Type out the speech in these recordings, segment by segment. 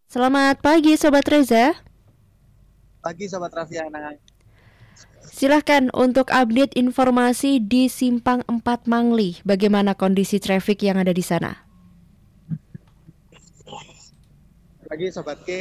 Selamat pagi Sobat Reza. Pagi Sobat Raffiana. Silahkan untuk update informasi di Simpang 4 Mangli. Bagaimana kondisi traffic yang ada di sana? Pagi Sobat K,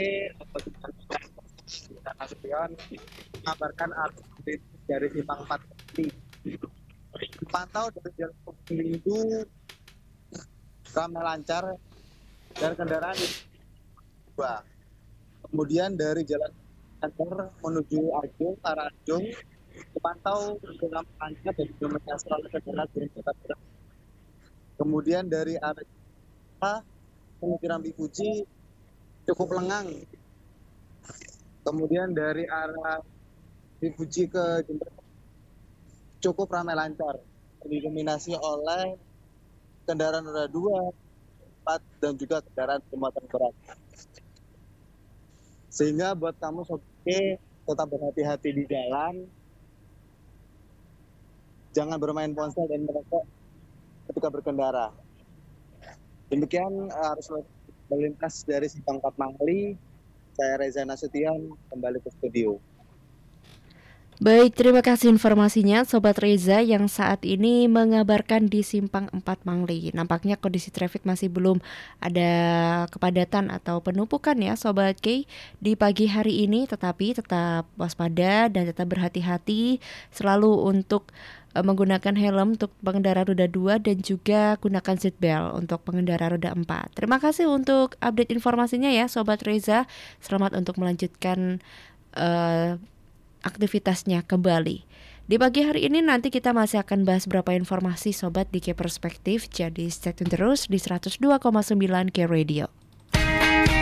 kita Nasution mengabarkan update dari Simpang 4 ini. Pantau dari jalan Minggu ramai lancar dan kendaraan dua. Kemudian dari jalan Lancar menuju Ajung, arah Ajung, dipantau ramai lancar dan juga mencapai oleh kendaraan dari kota Berat. Kemudian dari arah menuju Rambi Fuji cukup lengang. Kemudian dari arah Fuji ke Jember cukup ramai lancar, didominasi oleh kendaraan roda 2, 4, dan juga kendaraan bermuatan berat. Sehingga buat kamu sobat tetap berhati-hati di jalan, jangan bermain ponsel dan merokok ketika berkendara. Demikian arus lalu lintas dari Simpang 4 Mangli. Saya Reza Nasution, kembali ke studio. Baik, terima kasih informasinya Sobat Reza yang saat ini mengabarkan di Simpang 4 Mangli. Nampaknya kondisi traffic masih belum ada kepadatan atau penumpukan ya Sobat K di pagi hari ini, tetapi tetap waspada dan tetap berhati-hati selalu untuk menggunakan helm untuk pengendara roda 2 dan juga gunakan seatbelt untuk pengendara roda 4. Terima kasih untuk update informasinya ya Sobat Reza. Selamat untuk melanjutkan aktivitasnya kembali. Di pagi hari ini nanti kita masih akan bahas beberapa informasi Sobat di K Perspektif. Jadi stay tune terus di 102,9 K Radio.